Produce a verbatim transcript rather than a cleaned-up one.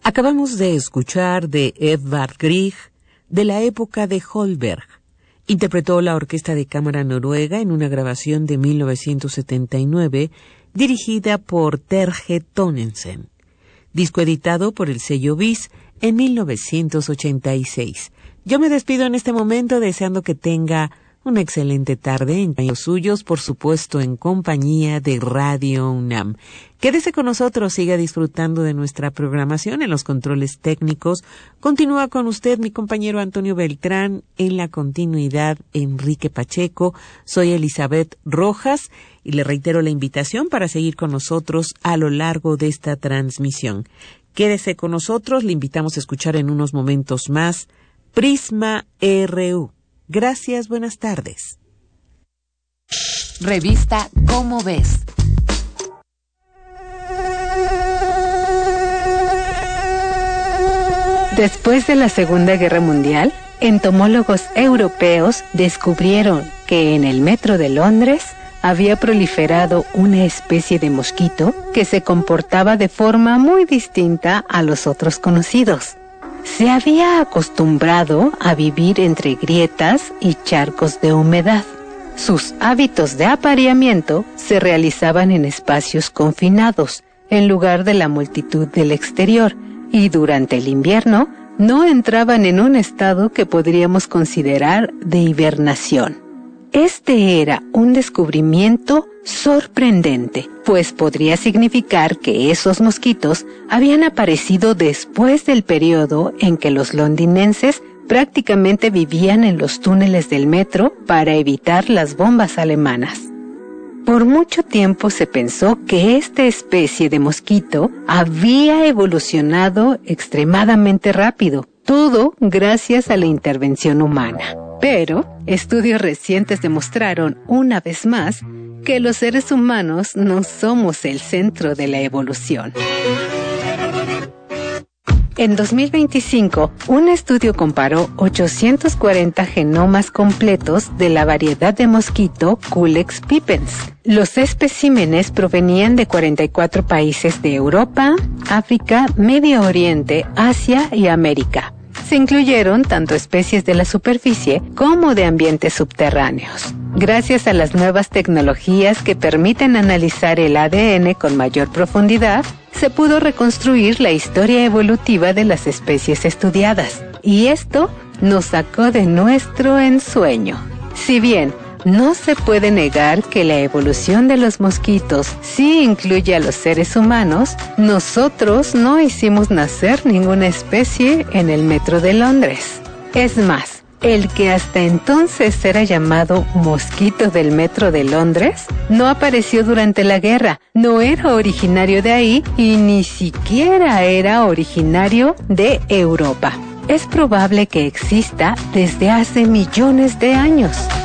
Acabamos de escuchar de Edvard Grieg, de la época de Holberg. Interpretó la Orquesta de Cámara Noruega en una grabación de mil novecientos setenta y nueve, dirigida por Terje Tonnesen. Disco editado por el sello Bis en mil novecientos ochenta y seis. Yo me despido en este momento deseando que tenga una excelente tarde en los suyos, por supuesto en compañía de Radio UNAM. Quédese con nosotros, siga disfrutando de nuestra programación en los controles técnicos. Continúa con usted mi compañero Antonio Beltrán, en la continuidad Enrique Pacheco. Soy Elizabeth Rojas y le reitero la invitación para seguir con nosotros a lo largo de esta transmisión. Quédese con nosotros, le invitamos a escuchar en unos momentos más Prisma R U. Gracias, buenas tardes. Revista Cómo Ves. Después de la Segunda Guerra Mundial, entomólogos europeos descubrieron que en el metro de Londres había proliferado una especie de mosquito que se comportaba de forma muy distinta a los otros conocidos. Se había acostumbrado a vivir entre grietas y charcos de humedad. Sus hábitos de apareamiento se realizaban en espacios confinados, en lugar de la multitud del exterior, y durante el invierno no entraban en un estado que podríamos considerar de hibernación. Este era un descubrimiento sorprendente, pues podría significar que esos mosquitos habían aparecido después del periodo en que los londinenses prácticamente vivían en los túneles del metro para evitar las bombas alemanas. Por mucho tiempo se pensó que esta especie de mosquito había evolucionado extremadamente rápido, todo gracias a la intervención humana. Pero estudios recientes demostraron una vez más que los seres humanos no somos el centro de la evolución. En dos mil veinticinco, un estudio comparó ochocientos cuarenta genomas completos de la variedad de mosquito Culex pipens. Los especímenes provenían de cuarenta y cuatro países de Europa, África, Medio Oriente, Asia y América. Se incluyeron tanto especies de la superficie como de ambientes subterráneos. Gracias a las nuevas tecnologías que permiten analizar el A D N con mayor profundidad, se pudo reconstruir la historia evolutiva de las especies estudiadas. Y esto nos sacó de nuestro ensueño. Si bien no se puede negar que la evolución de los mosquitos sí incluye a los seres humanos, nosotros no hicimos nacer ninguna especie en el metro de Londres. Es más, el que hasta entonces era llamado mosquito del metro de Londres no apareció durante la guerra, no era originario de ahí y ni siquiera era originario de Europa. Es probable que exista desde hace millones de años.